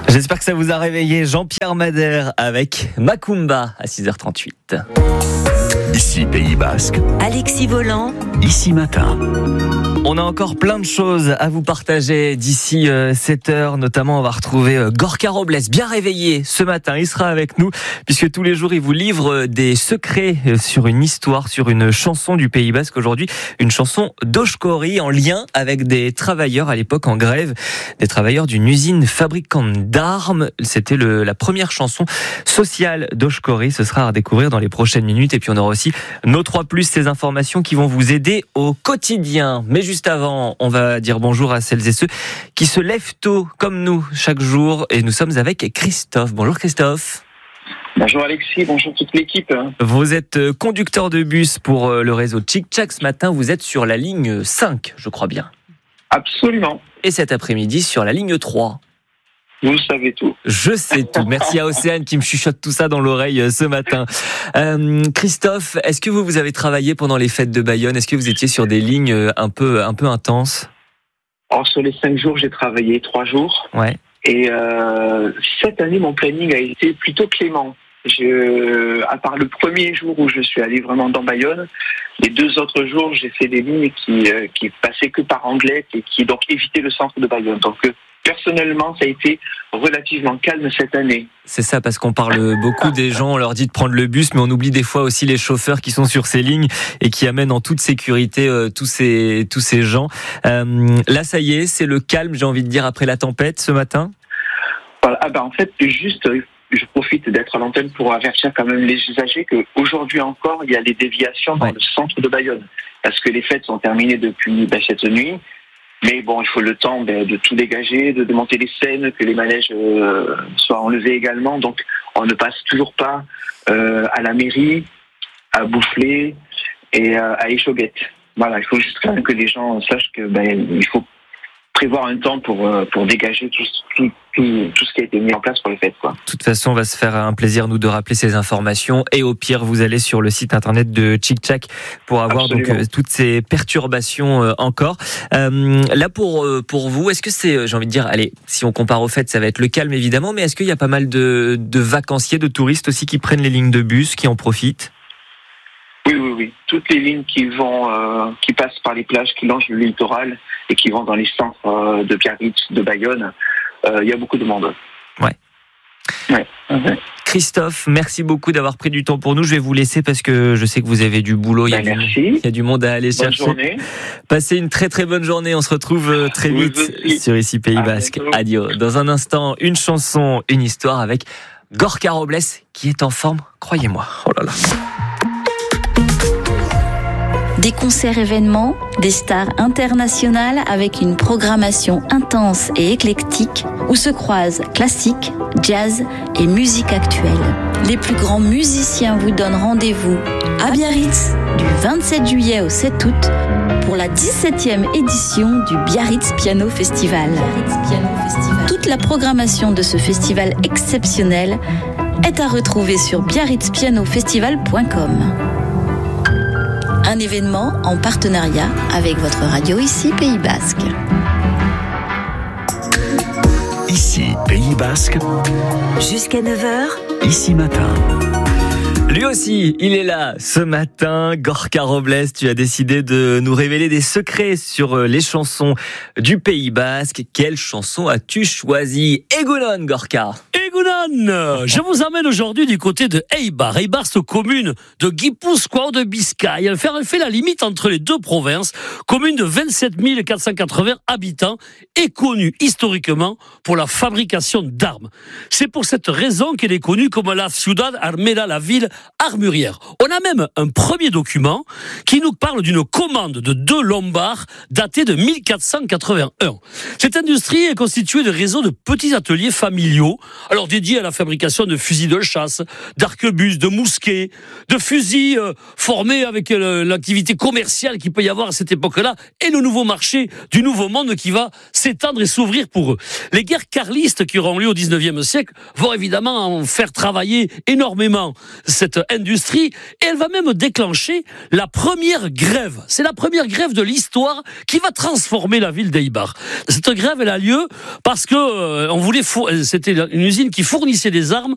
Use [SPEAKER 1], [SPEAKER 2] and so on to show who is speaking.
[SPEAKER 1] J'espère que ça vous a réveillé. Jean-Pierre Madère avec Macumba à 6h38.
[SPEAKER 2] Ici Pays Basque,
[SPEAKER 3] Alexis Volant,
[SPEAKER 2] Ici Matin.
[SPEAKER 1] On a encore plein de choses à vous partager d'ici 7h. Notamment, on va retrouver Gorka Robles, bien réveillé ce matin. Il sera avec nous puisque tous les jours, il vous livre des secrets sur une histoire, sur une chanson du Pays Basque. Aujourd'hui, une chanson d'Oshkori en lien avec des travailleurs à l'époque en grève, des travailleurs d'une usine fabricante d'armes. C'était la première chanson sociale d'Oshkori. Ce sera à découvrir dans les prochaines minutes. Et puis, on aura aussi nos 3+, ces informations qui vont vous aider au quotidien. Mais juste avant, on va dire bonjour à celles et ceux qui se lèvent tôt comme nous chaque jour. Et nous sommes avec Christophe. Bonjour Christophe.
[SPEAKER 4] Bonjour Alexis, bonjour toute l'équipe.
[SPEAKER 1] Vous êtes conducteur de bus pour le réseau Chic Chac. Ce matin, vous êtes sur la ligne 5, je crois bien.
[SPEAKER 4] Absolument.
[SPEAKER 1] Et cet après-midi, sur la ligne 3.
[SPEAKER 4] Vous savez tout.
[SPEAKER 1] Je sais tout. Merci à Océane qui me chuchote tout ça dans l'oreille ce matin. Christophe, est-ce que vous avez travaillé pendant les fêtes de Bayonne ? Est-ce que vous étiez sur des lignes un peu intenses ?
[SPEAKER 4] Alors, sur les 5 jours, j'ai travaillé 3 jours.
[SPEAKER 1] Ouais.
[SPEAKER 4] Et cette année, mon planning a été plutôt clément. À part le premier jour où je suis allé vraiment dans Bayonne, les 2 autres jours, j'ai fait des lignes qui passaient que par Anglet et qui donc évitaient le centre de Bayonne. Donc, personnellement, ça a été relativement calme cette année.
[SPEAKER 1] C'est ça, parce qu'on parle beaucoup des gens, on leur dit de prendre le bus, mais on oublie des fois aussi les chauffeurs qui sont sur ces lignes et qui amènent en toute sécurité tous ces gens. Là, ça y est, c'est le calme, j'ai envie de dire, après la tempête ce matin.
[SPEAKER 4] Voilà. En fait, juste, je profite d'être à l'antenne pour avertir quand même les usagers qu'aujourd'hui encore, il y a des déviations dans le centre de Bayonne. Parce que les fêtes sont terminées depuis cette nuit. Mais bon, il faut le temps de tout dégager, de démonter les scènes, que les manèges soient enlevés également. Donc, on ne passe toujours pas à la mairie, à Boufflé et à Échauguette. Voilà, il faut juste quand même que les gens sachent que il faut prévoir un temps pour dégager tout ce qui a été mis en place pour les fêtes, quoi.
[SPEAKER 1] De toute façon, on va se faire un plaisir, nous, de rappeler ces informations. Et au pire, vous allez sur le site internet de Chic Chac pour avoir donc toutes ces perturbations encore. Là, pour vous, est-ce que c'est, j'ai envie de dire, allez, si on compare aux fêtes, ça va être le calme, évidemment, mais est-ce qu'il y a pas mal de vacanciers, de touristes aussi qui prennent les lignes de bus, qui en profitent ?
[SPEAKER 4] Oui. Toutes les lignes qui passent par les plages, qui longent le littoral et qui vont dans les centres de Biarritz, de Bayonne, il y a beaucoup de monde. Ouais.
[SPEAKER 1] Christophe, merci beaucoup d'avoir pris du temps pour nous. Je vais vous laisser parce que je sais que vous avez du boulot. Il y a du monde à aller chercher.
[SPEAKER 4] Bonne journée.
[SPEAKER 1] Passez une très très bonne journée. On se retrouve très vite sur Ici Pays Basque. Adieu. Dans un instant, une chanson, une histoire avec Gorka Robles qui est en forme, croyez-moi. Oh là là.
[SPEAKER 3] des concerts événements, des stars internationales avec une programmation intense et éclectique où se croisent classique, jazz et musique actuelle. Les plus grands musiciens vous donnent rendez-vous à Biarritz du 27 juillet au 7 août pour la 17e édition du Biarritz Piano Festival. Toute la programmation de ce festival exceptionnel est à retrouver sur biarritzpianofestival.com. Un événement en partenariat avec votre radio ici Pays Basque.
[SPEAKER 2] Ici Pays Basque.
[SPEAKER 3] Jusqu'à 9h.
[SPEAKER 2] Ici Matin.
[SPEAKER 1] Lui aussi, il est là ce matin. Gorka Robles, tu as décidé de nous révéler des secrets sur les chansons du Pays Basque. Quelle chanson as-tu choisi? Egunon, Gorka.
[SPEAKER 5] Egunon, je vous emmène aujourd'hui du côté de Eibar. Eibar, c'est commune de Gipuzkoa de Biscaye. Elle fait la limite entre les deux provinces. Commune de 27 480 habitants et connue historiquement pour la fabrication d'armes. C'est pour cette raison qu'elle est connue comme la Ciudad Armera, la ville armurière. On a même un premier document qui nous parle d'une commande de 2 lombards datée de 1481. Cette industrie est constituée de réseaux de petits ateliers familiaux. Alors des dédiée à la fabrication de fusils de chasse, d'arquebuses, de mousquets, de fusils formés avec l'activité commerciale qu'il peut y avoir à cette époque-là, et le nouveau marché du nouveau monde qui va s'étendre et s'ouvrir pour eux. Les guerres carlistes qui auront lieu au 19e siècle vont évidemment en faire travailler énormément cette industrie, et elle va même déclencher la première grève. C'est la première grève de l'histoire qui va transformer la ville d'Eibar. Cette grève, elle a lieu parce que c'était une usine qui fournissait des armes